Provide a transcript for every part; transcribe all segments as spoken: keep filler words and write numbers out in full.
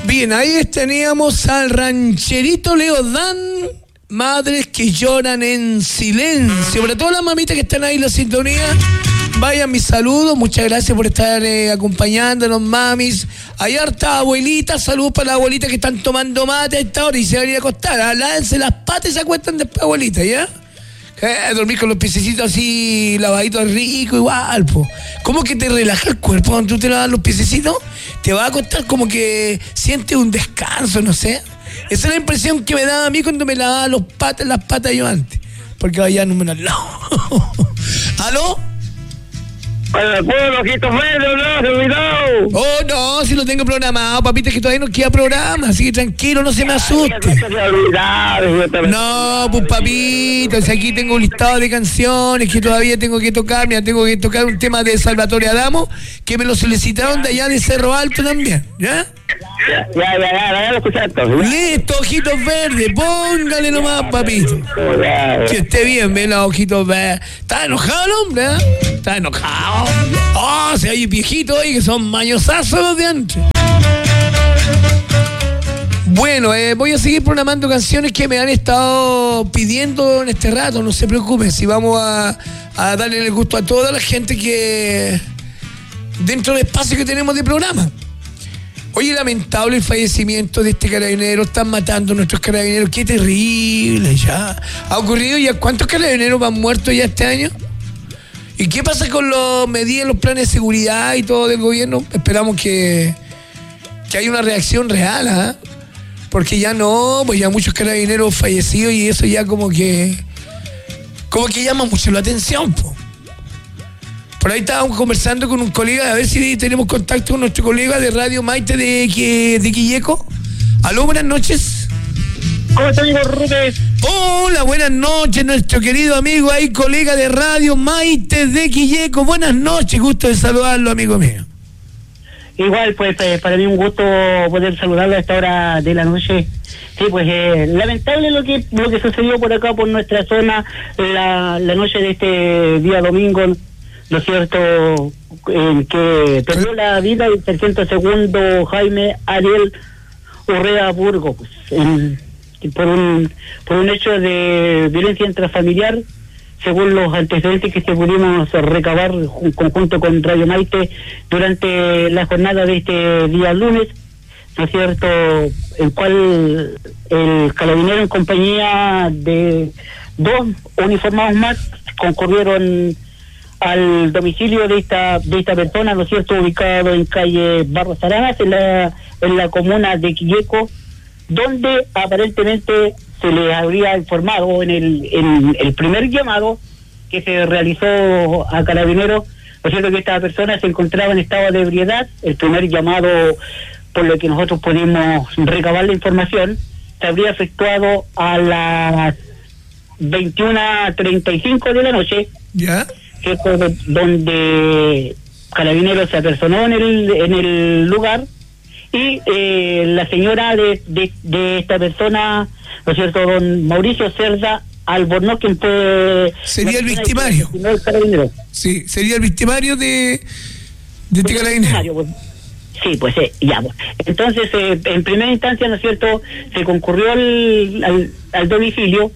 Bien, ahí teníamos al rancherito Leodán, madres que lloran en silencio. Para todas las mamitas que están ahí en la sintonía, vayan mis saludos, muchas gracias por estar eh, acompañándonos, mamis. Hay harta abuelita, saludos para las abuelitas que están tomando mate a esta hora y se van a ir a acostar. ¿Ah? Lávense las patas y se acuestan después, abuelita, ¿ya? Eh, dormir con los piececitos así lavaditos rico igual, po. ¿Cómo que te relaja el cuerpo cuando tú te lavas los piececitos? Te va a costar como que sientes un descanso, no sé. Esa es la impresión que me daba a mí cuando me lavaba los patas, las patas yo antes. Porque allá no me las lavo. ¿Aló? Para el pueblo, ojitos verdes, no, se olvidó. Oh, no, si lo tengo programado, papita, es que todavía no queda programa, así que tranquilo, no se me asuste. No, pues papito, si aquí tengo un listado de canciones que todavía tengo que tocar, mira, tengo que tocar un tema de Salvatore Adamo, que me lo solicitaron de allá de Cerro Alto también, ¿ya? Ya, ya, ya, ya, ya lo escuchaste. Listo, ojitos verdes, póngale nomás, papito. Que esté bien, ven los ojitos verdes. ¿Está enojado el hombre, eh? Está enojado. Oh, si hay viejitos ahí que son mañosazos los de antes. Bueno, eh, voy a seguir programando canciones que me han estado pidiendo en este rato, no se preocupen, si vamos a, a darle el gusto a toda la gente que dentro del espacio que tenemos de programa. Oye, lamentable el fallecimiento de este carabinero, están matando a nuestros carabineros, qué terrible ya. ¿Ha ocurrido ya? ¿Cuántos carabineros van muertos ya este año? ¿Y qué pasa con las medidas, los planes de seguridad y todo del gobierno? Esperamos que, que haya una reacción real, ¿ah? ¿eh? Porque ya no, pues ya muchos carabineros fallecidos y eso ya como que como que llama mucho la atención, po. Por ahí estábamos conversando con un colega, a ver si tenemos contacto con nuestro colega de Radio Maite de, de Quilleco. Aló, buenas noches. ¿Cómo está, amigo Rupes? Hola, buenas noches, nuestro querido amigo ahí, colega de Radio Maite de Quilleco. Buenas noches, gusto de saludarlo, amigo mío. Igual, pues, eh, para mí un gusto poder saludarlo a esta hora de la noche. Sí, pues, eh, lamentable lo que lo que sucedió por acá, por nuestra zona, la, la noche de este día domingo, ¿no es cierto?, eh, que perdió la vida el sargento segundo Jaime Ariel Urrea Burgo, pues, en, por un por un hecho de violencia intrafamiliar, según los antecedentes que se pudimos recabar en conjunto con Radio Maite durante la jornada de este día lunes, ¿no es cierto?, el cual el carabinero en compañía de dos uniformados más concurrieron al domicilio de esta de esta persona, ¿no es cierto?, ubicado en calle Barros Aranas, en la en la comuna de Quilleco, donde aparentemente se le habría informado en el en el primer llamado que se realizó a Carabineros, ¿no es cierto?, que esta persona se encontraba en estado de ebriedad. El primer llamado, por lo que nosotros pudimos recabar la información, se habría efectuado a las veintiuna treinta y cinco de la noche. ¿Ya? Que fue donde Carabineros se apersonó en el en el lugar y eh, la señora de, de de esta persona, ¿no es cierto?, don Mauricio Cerda Albornoz, quien fue... Sería el victimario. El sí, sería el victimario de de este carabinero. Pues, sí, pues eh, ya. Pues. Entonces, eh, en primera instancia, ¿no es cierto?, se concurrió al, al, al domicilio.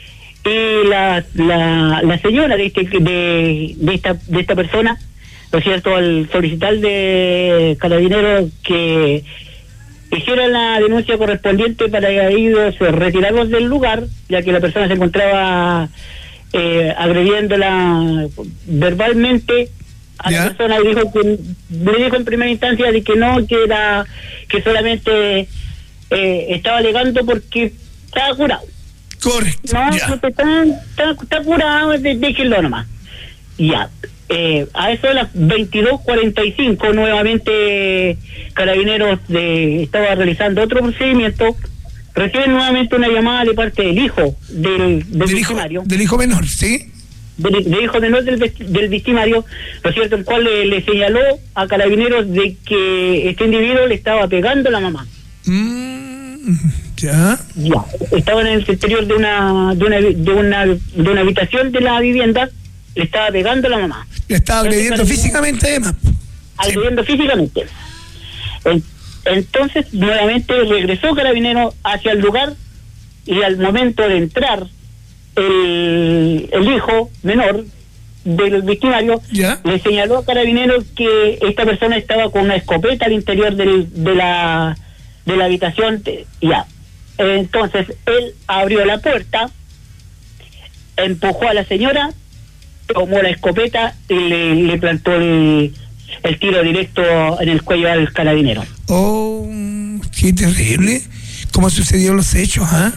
Y la, la la señora de este de, de esta de esta persona, ¿no es cierto?, al solicitar de Carabineros que hiciera la denuncia correspondiente para ellos retirarlos del lugar, ya que la persona se encontraba eh, agrediéndola verbalmente a ¿Ya? la persona, y dijo que le dijo en primera instancia de que no, que era que solamente eh, estaba alegando porque estaba curado. Correcto. No, ya. Porque está, está, está curado, déjenlo nomás. Ya. Eh, a eso de las veintidós cuarenta y cinco, nuevamente Carabineros de, estaba realizando otro procedimiento. Reciben nuevamente una llamada de parte del hijo del, del, del victimario. Hijo, del hijo menor, ¿sí? Del, del hijo menor del, del victimario, ¿no es cierto?, el cual le, le señaló a Carabineros de que este individuo le estaba pegando a la mamá. Mm. Ya. Ya. Estaban en el exterior de una de una de una de una habitación de la vivienda, le estaba pegando a la mamá. Le estaba agrediendo físicamente, además. Agrediendo sí. físicamente. Entonces nuevamente regresó Carabinero hacia el lugar y al momento de entrar el, el hijo menor del victimario, ¿ya? Le señaló a Carabineros que esta persona estaba con una escopeta al interior del, de la de la habitación. Ya, entonces él abrió la puerta, empujó a la señora, tomó la escopeta y le, le plantó el, el tiro directo en el cuello al carabinero. Oh, qué terrible. ¿Cómo sucedieron los hechos, ah?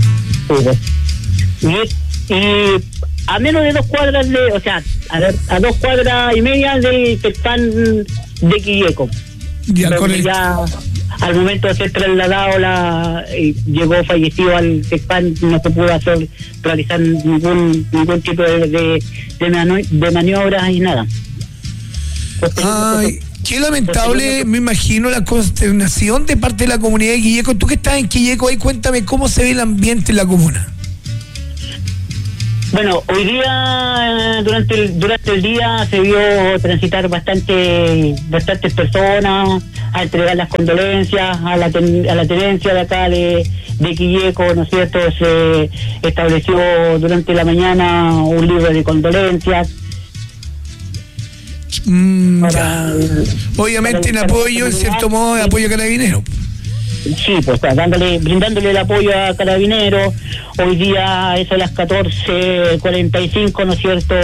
¿eh? Y, y a menos de dos cuadras de, o sea, a, a dos cuadras y media del Tecpan de Quilleco. Ya, correcto. Ya al momento de ser trasladado, la eh, llegó fallecido al Tecpan, no se pudo hacer realizar ningún ningún tipo de de, de, mano, de maniobras y nada. Ay, qué lamentable, me imagino la consternación de parte de la comunidad de Quilleco. Tú que estás en Quilleco, ahí cuéntame cómo se ve el ambiente en la comuna. Bueno, hoy día, durante el, durante el día se vio transitar bastante bastantes personas a entregar las condolencias a la, ten, a la tenencia de acá de, de Quilleco, ¿no es cierto? Se estableció durante la mañana un libro de condolencias. Mm, para, obviamente en apoyo, en cierto modo, de apoyo a Carabineros. Sí, pues dándole, brindándole el apoyo a Carabineros. Hoy día, eso a las catorce cuarenta y cinco, ¿no es cierto?,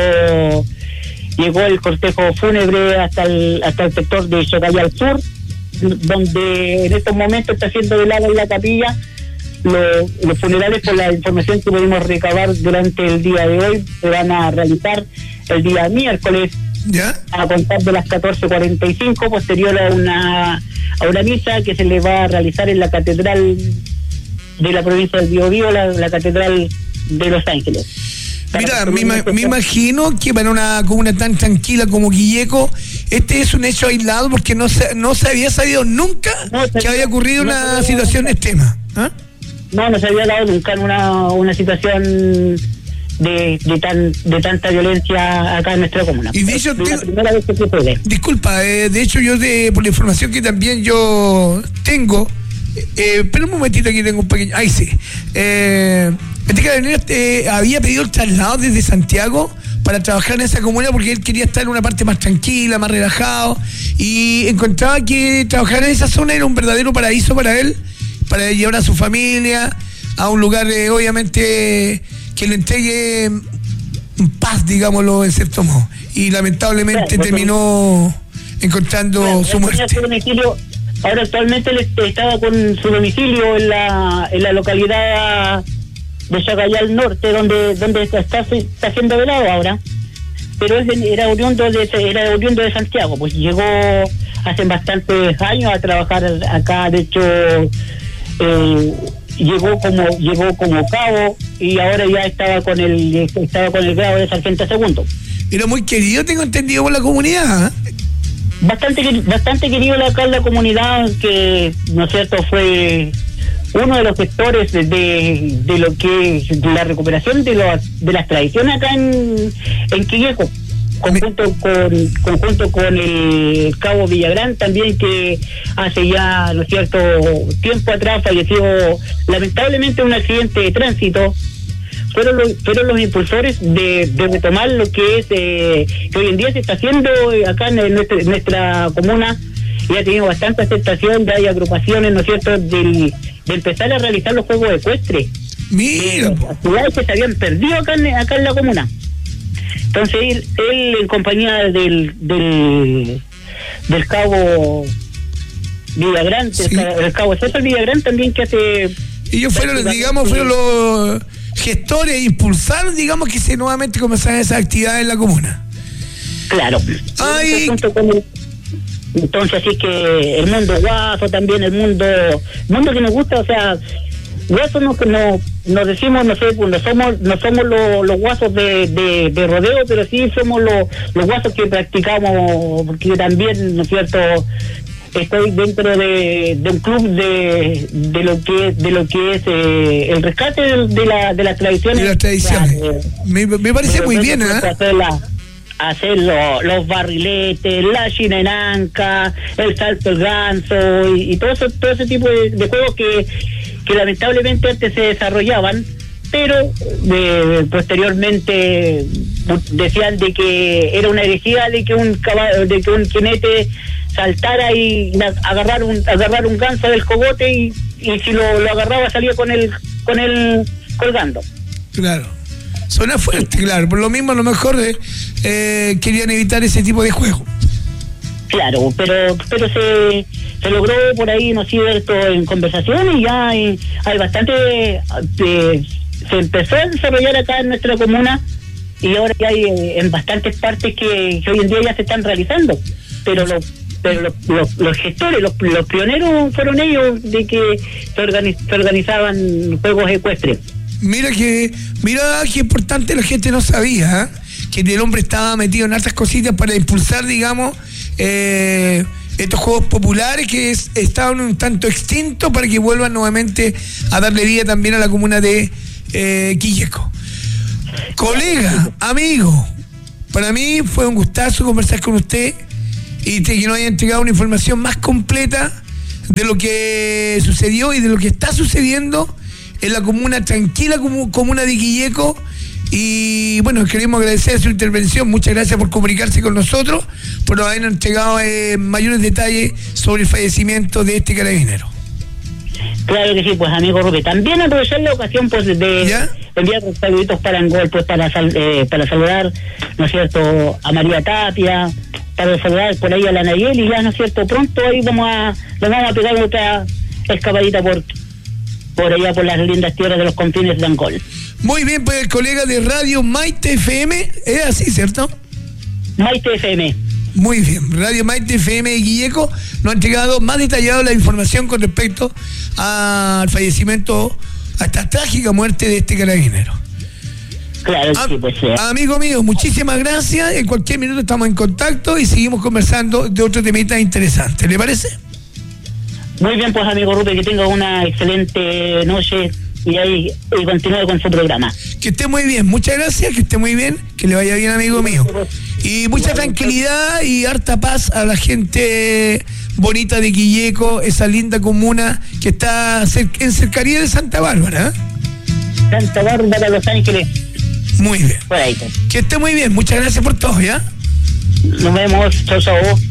llegó el cortejo fúnebre hasta el hasta el sector de Chacayal Sur, donde en estos momentos está siendo velada en la capilla. Los, los funerales, por la información que pudimos recabar durante el día de hoy, se van a realizar el día miércoles, ¿ya?, a contar de las catorce cuarenta y cinco, posterior a una a una misa que se le va a realizar en la catedral de la provincia del Biobío, la, la catedral de Los Ángeles. Mira, me, me imagino que para una comuna tan tranquila como Quilleco, este es un hecho aislado, porque no se, no se había sabido nunca no, que había ocurrido no, una no, situación extrema. ¿Ah? No, no se había dado nunca una, una situación de, de tan de tanta violencia acá en nuestra comuna. Y de hecho, es la tengo, primera vez que se puede. Disculpa, eh, de hecho yo de, por la información que también yo tengo, eh, pero un momentito, aquí tengo un pequeño, ahí sí, eh, este carabinero eh, había pedido el traslado desde Santiago para trabajar en esa comuna, porque él quería estar en una parte más tranquila, más relajado, y encontraba que trabajar en esa zona era un verdadero paraíso para él, para llevar a su familia a un lugar eh, obviamente que le entregue paz, digámoslo en cierto modo, y lamentablemente claro, terminó encontrando claro, su muerte. Su domicilio, ahora actualmente él estaba con su domicilio en la en la localidad de Chacayal Norte, donde donde está, está, está siendo velado ahora, pero él era oriundo de era oriundo de Santiago, pues llegó hace bastantes años a trabajar acá. De hecho, eh, llegó como llegó como cabo y ahora ya estaba con el estaba con el grado de sargento segundo. Era muy querido, tengo entendido, por la comunidad, ¿eh? Bastante bastante querido acá en la comunidad, que, ¿no es cierto?, fue uno de los gestores de, de, de lo que es la recuperación de, los, de las tradiciones acá en, en Quilleco, conjunto con conjunto con el cabo Villagrán también, que hace ya, ¿no es cierto?, tiempo atrás falleció lamentablemente en un accidente de tránsito. Fueron los, fueron los impulsores de, de retomar lo que es eh, que hoy en día se está haciendo acá en nuestra, en nuestra comuna, y ha tenido bastante aceptación. Ya hay agrupaciones, ¿no es cierto?, del, de empezar a realizar los juegos ecuestres. Mira, eh, actividades que se habían perdido acá en, acá en la comuna. Entonces él, él en compañía del del, del cabo Villagrán, sí, el, el cabo César Villagrán también, que hace... Ellos fueron, digamos, fueron los gestores e impulsaron, digamos, que se nuevamente comenzaran esas actividades en la comuna. Claro. Ay. Entonces, así que el mundo guaso también, el mundo el mundo que nos gusta, o sea, guasos no, no, nos decimos, no sé, pues no somos no somos los, los guasos de, de, de rodeo, pero sí somos los, los guasos que practicamos, porque también, ¿no es cierto?, estoy dentro de, de un club de, de lo que de lo que es eh, el rescate de, de la de las tradiciones. De las tradiciones. O sea, eh, me, me parece muy bien, ¿eh? Hacerla, hacer lo, los barriletes, la chinenanca, el salto el ganso y, y todo eso, todo ese tipo de, de juegos que, que lamentablemente antes se desarrollaban, pero eh, posteriormente decían de que era una herejía de que un caballo, de que un jinete saltara y agarrar un agarrar un ganso del cogote y, y si lo, lo agarraba salía con el con el colgando. Claro. Suena fuerte, claro. Por lo mismo, a lo mejor eh, eh, querían evitar ese tipo de juego. Claro, pero pero se, se logró por ahí, ¿no es cierto?, en conversaciones y ya hay, hay bastante... Eh, se empezó a desarrollar acá en nuestra comuna y ahora ya hay eh, en bastantes partes que, que hoy en día ya se están realizando. Pero lo, pero lo, lo, los gestores, los, los pioneros fueron ellos de que se, organiz, se organizaban juegos ecuestres. Mira que, mira qué importante la gente no sabía, ¿eh? Que el hombre estaba metido en hartas cositas para impulsar, digamos, eh, estos juegos populares que es, estaban un tanto extintos para que vuelvan nuevamente a darle vida también a la comuna de eh, Quilleco. Colega, amigo, para mí fue un gustazo conversar con usted y que nos haya entregado una información más completa de lo que sucedió y de lo que está sucediendo en la comuna, tranquila comuna de Quilleco. Y bueno, queremos agradecer su intervención. Muchas gracias por comunicarse con nosotros, por habernos entregado eh, mayores detalles sobre el fallecimiento de este carabinero. Claro que sí, pues amigo Rubén. También aprovechar la ocasión pues de ¿Ya? enviar saluditos para Angol, pues para sal, eh, para saludar, ¿no es cierto?, a María Tapia, para saludar por ahí a la Nayeli, ya, ¿no es cierto?, pronto ahí vamos a, le vamos a pegar otra escapadita por por allá por las lindas tierras de los confines de Angol. Muy bien, pues el colega de Radio Maite F M, es así, ¿cierto? Maite F M. Muy bien, Radio Maite F M de Quilleco nos ha entregado más detallado la información con respecto al fallecimiento, a esta trágica muerte de este carabinero. Claro, Am- sí, pues sí. Amigo mío, muchísimas gracias. En cualquier minuto estamos en contacto y seguimos conversando de otro temita interesante. ¿Le parece? Muy bien, pues amigo Rubén, que tenga una excelente noche y ahí y continúe con su programa. Que esté muy bien, muchas gracias, que esté muy bien, que le vaya bien, amigo mío. Y mucha tranquilidad y harta paz a la gente bonita de Quilleco, esa linda comuna que está en cercanía de Santa Bárbara, ¿eh? Santa Bárbara, Los Ángeles. Muy bien. Por ahí, pues. Que esté muy bien, muchas gracias por todo, ¿ya? Nos vemos, chao, chao.